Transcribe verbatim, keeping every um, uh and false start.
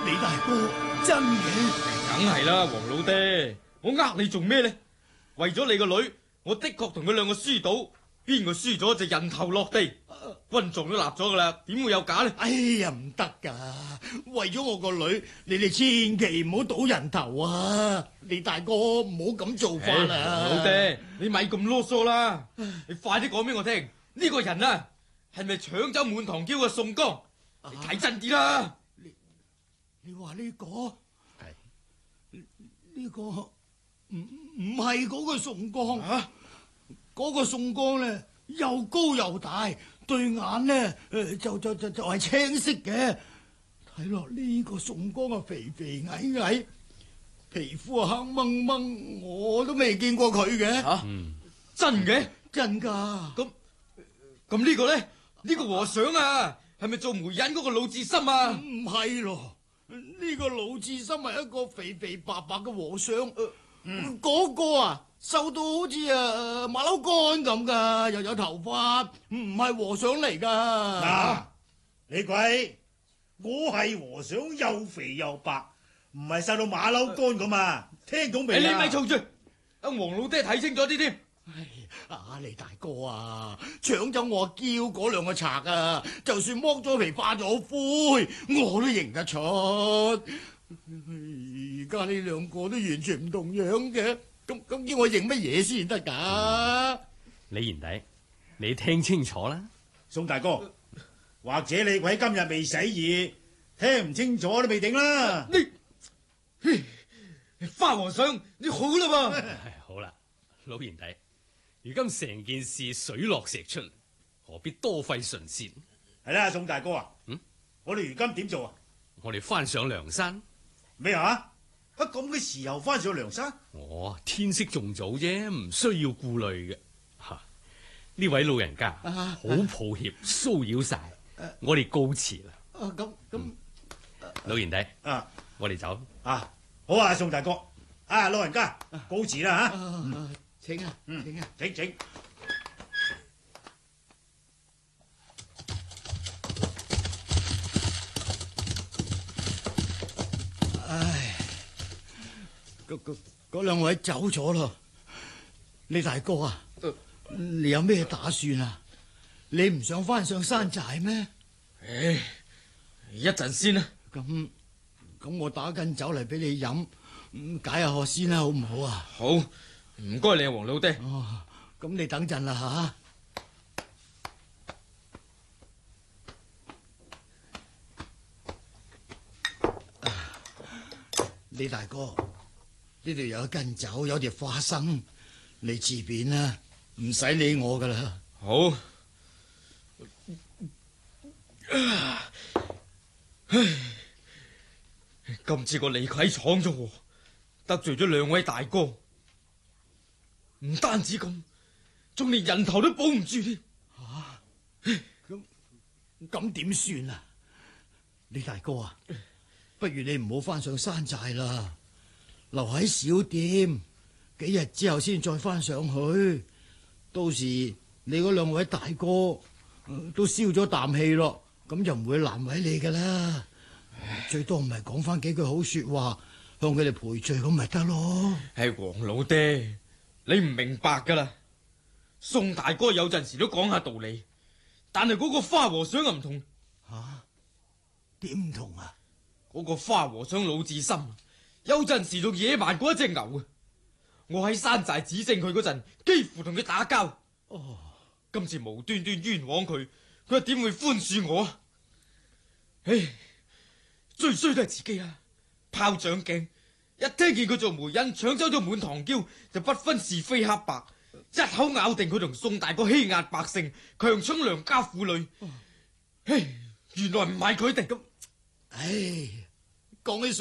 李大哥真嘅？ 梗係啦，黃老爹，我呃你做咩呢？為咗你個女，我的確同佢兩個輸賭，邊個輸咗就人頭落地。軍狀都立咗噶啦，點會有假呢？ 哎呀，唔得噶！為咗我個女，你哋千祈唔好賭人頭啊！李大哥唔好咁做法啦！ 黃老爹，你咪咁囉嗦啦！你快啲講俾我聽，呢個人啊係咪搶走滿堂嬌嘅宋江？你睇真啲啦！ 你你話呢個係呢個唔唔係嗰個宋江啊？嗰個宋江咧又高又大，對眼咧誒就就就就係青色嘅。睇落呢個宋江啊肥肥矮矮，皮膚啊黑掹掹，我都未見過佢嘅。 吓，真嘅？ 真噶？ 咁咁呢個咧？呢個和尚啊，係咪做媒人嗰個魯智深啊？ 唔係咯，呢個魯智深係一個肥肥白白嘅和尚，嗰個啊瘦到好似啊馬騮乾咁噶，又有頭髮，唔係和尚嚟噶。 嗱，你鬼，我係和尚，又肥又白，唔係瘦到馬騮乾咁啊！聽到未啊？ 你咪嘈住，阿黃老爹睇清楚啲添。 唉，啊李大哥啊，搶走我嬌嗰兩個賊啊，就算剝咗皮化咗灰，我都認得出。而家呢兩個都完全唔同樣嘅，咁咁叫我認乜嘢先得噶？ 李賢弟，你聽清楚啦， 宋大哥，或者你鬼今日未洗耳，聽唔清楚都未定啦。 你花和尚，你好啦噃。 好啦，老賢弟。如今成件事水落石出，何必多費唇舌？ 係啦，宋大哥啊， 嗯， 我哋如今點做啊？ 我哋翻上梁山咩啊？啊咁嘅時候翻上梁山？ 哦，天色仲早啫，唔需要顧慮嘅。吓，呢位老人家好、啊、抱歉，騷擾晒，啊、我哋告辭啦。 啊，咁咁， 嗯、老賢弟啊， 我哋走啊。好啊，宋大哥，啊，老人家告辭啦吓。 嗯請啊， 嗯， 請啊， 請請。 唉，嗰嗰嗰兩位走咗咯。李大哥啊，呃、你有咩打算啊？你唔想翻上山寨咩？ 唉，一陣先啦。 咁咁，我打緊酒嚟俾你飲，解下渴先啦，好唔好啊？ 好。唔該你啊，黃老爹。 哦，咁你等陣啦吓。李大哥，呢度有一斤酒，有碟花生，你自便啦，唔使理我噶啦。 好。唉，今次個李逵闖咗禍，得罪咗兩位大哥。唔單止咁，仲連人頭都保唔住添。 吓，咁咁點算啊？李大哥啊，不如你唔好翻上山寨啦，留喺小店，幾日之後先再翻上去。到時你嗰兩位大哥、呃、都消咗啖氣咯，咁就唔會難為你噶啦。最多唔係講翻幾句好說話，向佢哋賠罪咁咪得咯。 係黃老爹。你唔明白噶啦，宋大哥有陣時都講下道理，但係嗰個花和尚又唔同。 吓？點唔同啊？ 嗰個花和尚魯智深，有陣時仲野蠻過一隻牛啊！我喺山寨指證佢嗰陣，幾乎同佢打交。哦，今次無端端冤枉佢，佢又點會寬恕我啊？唉，最衰都係自己啊！炮仗鏡。一聽見佢做媒人搶走咗滿堂嬌，就不分是非黑白，一口咬定佢同宋大哥欺壓百姓，強搶良家婦女。唉，原來唔係佢哋咁。 唉，講起